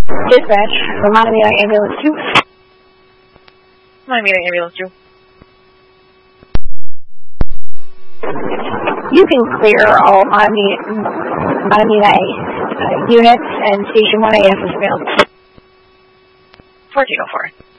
Dispatch, Malamita Ambulance 2. Malamita Ambulance 2. You can clear all Malamita units and Station 1AF is available. 1404.